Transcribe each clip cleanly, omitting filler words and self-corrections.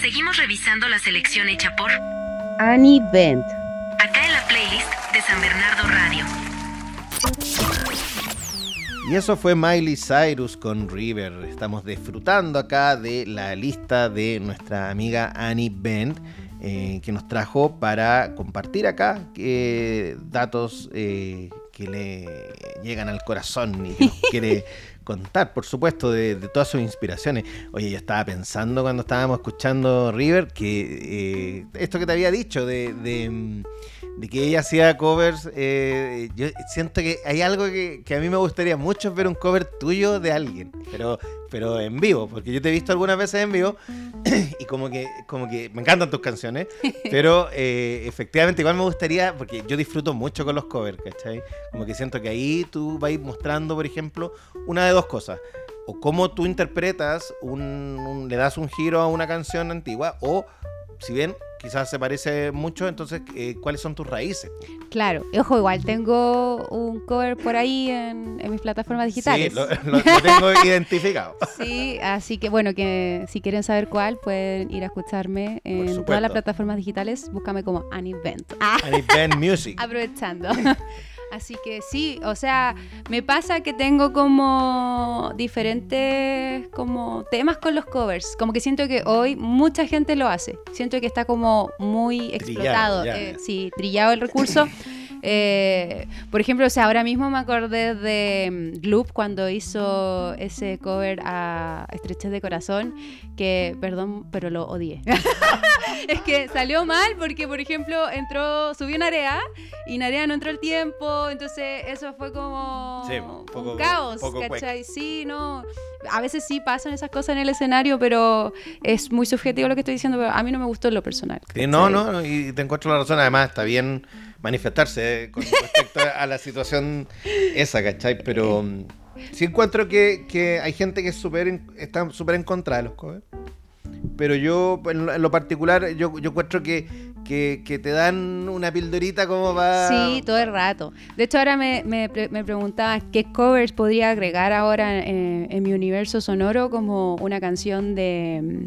Seguimos revisando la selección hecha por Annie Bent. acá en la playlist de San Bernardo Radio. Y eso fue Miley Cyrus con River. Estamos disfrutando acá de la lista de nuestra amiga Annie Bent, que nos trajo para compartir acá datos que le llegan al corazón y que nos quiere contar, por supuesto, de todas sus inspiraciones. Oye, yo estaba pensando cuando estábamos escuchando River que esto que te había dicho de que ella hacía covers, yo siento que hay algo que a mí me gustaría mucho, es ver un cover tuyo de alguien, pero en vivo, porque yo te he visto algunas veces en vivo y como que me encantan tus canciones, pero efectivamente igual me gustaría, porque yo disfruto mucho con los covers, ¿cachai? Como que siento que ahí tú vas mostrando, por ejemplo, una de dos cosas: o cómo tú interpretas, le das un giro a una canción antigua, o si bien quizás se parece mucho, entonces, ¿cuáles son tus raíces? Claro, ojo, igual tengo un cover por ahí en mis plataformas digitales. Sí, lo tengo identificado. Sí, así que bueno, que si quieren saber cuál, pueden ir a escucharme en todas las plataformas digitales. Búscame como Annie Bent. Annie Bent Music. Aprovechando. Así que sí, o sea, me pasa que tengo como diferentes como temas con los covers. Como que siento que hoy mucha gente lo hace. Siento que está como muy explotado. Sí, trillado el recurso. Por ejemplo, o sea, ahora mismo me acordé de Gloop cuando hizo ese cover a Estrechez de Corazón, que, perdón, pero lo odié. Es que salió mal porque, por ejemplo, subió Narea y Narea no entró al tiempo, entonces eso fue como un caos, ¿cachai? Sí, no. A veces sí pasan esas cosas en el escenario, pero es muy subjetivo lo que estoy diciendo, pero a mí no me gustó en lo personal. Sí, no, y te encuentro la razón. Además, está bien manifestarse con respecto a la situación esa, ¿cachai? Pero sí encuentro que hay gente que está súper en contra de los covers. Pero yo, en lo particular, yo encuentro que te dan una pildorita como para... Sí, todo el rato. De hecho, ahora me preguntaba qué covers podría agregar ahora en mi universo sonoro, como una canción de...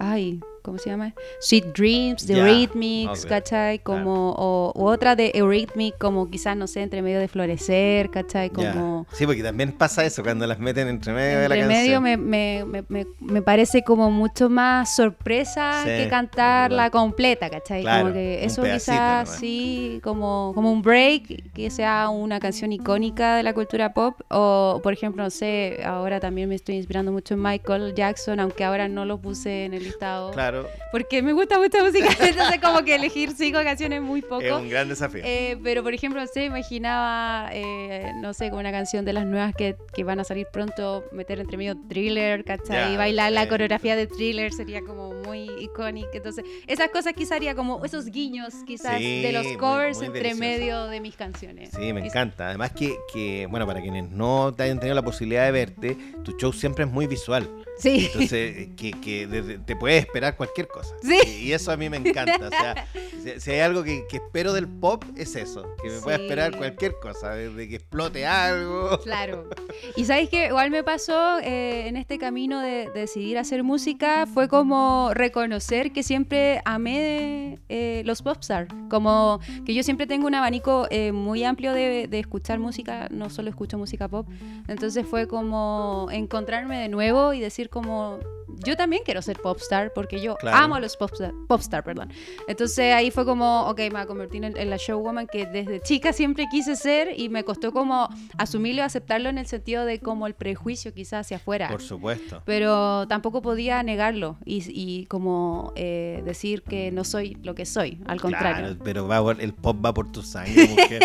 ¿cómo se llama? Sweet Dreams, de Eurythmics, ¿cachai? Como, o otra de Eurythmics, como quizás, no sé, entre medio de Florecer, ¿cachai? Como... Sí, porque también pasa eso cuando las meten entre medio de la canción. Entre medio me parece como mucho más sorpresa que cantarla completa, ¿cachai? Claro, como que eso quizás sí, como un break, que sea una canción icónica de la cultura pop, o por ejemplo, no sé, ahora también me estoy inspirando mucho en Michael Jackson, aunque ahora no lo puse en el listado. Claro. Porque me gusta mucha música, entonces como que elegir 5 canciones es muy poco. Es un gran desafío. Pero por ejemplo, no sé, imaginaba, no sé, como una canción de las nuevas que van a salir pronto, meter entre medio Thriller, ¿cachai? Y bailar la coreografía de Thriller sería como muy icónica. Entonces, esas cosas quizás haría como esos guiños quizás de los covers muy entre medio de mis canciones. Sí, me encanta. Además que, bueno, para quienes no te hayan tenido la posibilidad de verte, tu show siempre es muy visual. Sí. Entonces, que te puedes esperar cualquier cosa. Sí. Y eso a mí me encanta. O sea, si hay algo que espero del pop, es eso. Que me pueda esperar cualquier cosa, desde que explote algo. Claro. Y sabes que igual me pasó en este camino de decidir hacer música, fue como reconocer que siempre amé los popstars. Como que yo siempre tengo un abanico muy amplio de escuchar música, no solo escucho música pop. Entonces fue como encontrarme de nuevo y decir como... Yo también quiero ser popstar porque yo amo a los popstar, perdón. Entonces ahí fue como, ok, me voy a convertir en la showwoman que desde chica siempre quise ser, y me costó como asumirlo y aceptarlo en el sentido de como el prejuicio quizás hacia afuera. Por supuesto. Pero tampoco podía negarlo y como decir que no soy lo que soy, al contrario. Claro, pero el pop va por tu sangre, mujer.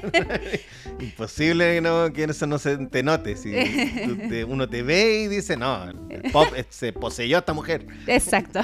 Imposible que eso no se te note. Si uno te ve y dice, no, el pop se poseyó a esta mujer. Exacto.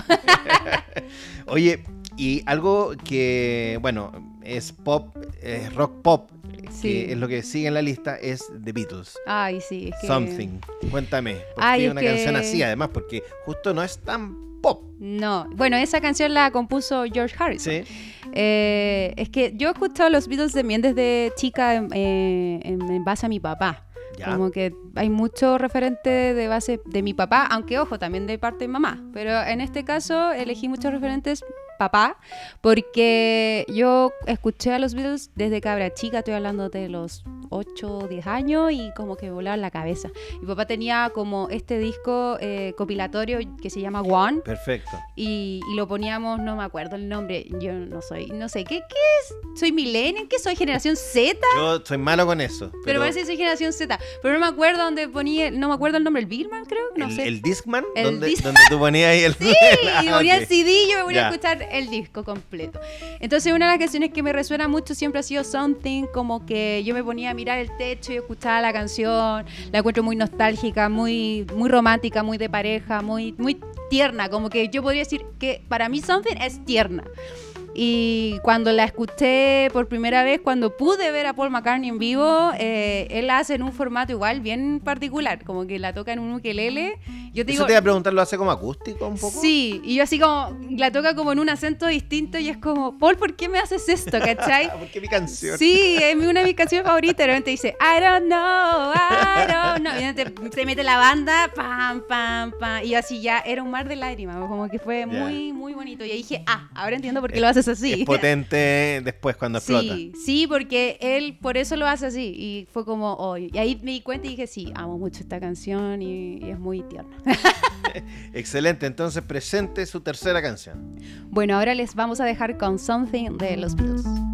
Oye, y algo que, bueno, es pop, es rock pop, que es lo que sigue en la lista, es The Beatles. Ay, sí. Es que... Something. Cuéntame, ¿por qué una canción así? Además, porque justo no es tan pop. No, bueno, esa canción la compuso George Harrison. Sí. Es que yo he escuchado los Beatles también desde chica en base a mi papá. Ya. Como que hay mucho referente de base de mi papá, aunque ojo, también de parte de mamá. Pero en este caso elegí muchos referentes papá, porque yo escuché a los Beatles desde cabra chica, estoy hablando de los 8 o 10 años, y como que me volaban la cabeza. Mi papá tenía como este disco compilatorio que se llama One, Perfecto. y lo poníamos, no me acuerdo el nombre, yo no sé, ¿qué es? ¿Soy millennial? ¿Qué soy? ¿Generación Z? Yo soy malo con eso. Pero parece que soy generación Z, pero no me acuerdo dónde ponía, no me acuerdo el nombre, el Billman creo, no sé. ¿El Discman? El ¿Donde, Disc- donde tú ponías ahí el... Sí, y ponía el ok. CD y yo me ponía Ya. a escuchar el disco completo. Entonces una de las canciones que me resuena mucho siempre ha sido Something, como que yo me ponía a mirar el techo y escuchaba la canción, la encuentro muy nostálgica, muy, muy romántica, muy de pareja, muy, muy tierna, como que yo podría decir que para mí Something es tierna. Y cuando la escuché por primera vez, cuando pude ver a Paul McCartney en vivo, él la hace en un formato igual bien particular, como que la toca en un ukelele. Yo te Eso digo, te iba a preguntar, ¿lo hace como acústico un poco? sí, y yo así como la toca como en un acento distinto y es como, Paul, ¿por qué me haces esto? ¿Cachai? ¿Por qué mi canción? Sí, es una de mis canciones favoritas. De repente dice, I don't know. Y te mete la banda, pam, pam, pam. Y así ya era un mar de lágrimas, como que fue muy, muy bonito. Y ahí dije, ahora entiendo por qué lo haces así. Es potente después cuando explota. Sí, porque él por eso lo hace así. Y fue como, oh, y ahí me di cuenta y dije, sí, amo mucho esta canción y es muy tierna. Excelente, entonces presente su tercera canción. Bueno, ahora les vamos a dejar con Something de los Beatles.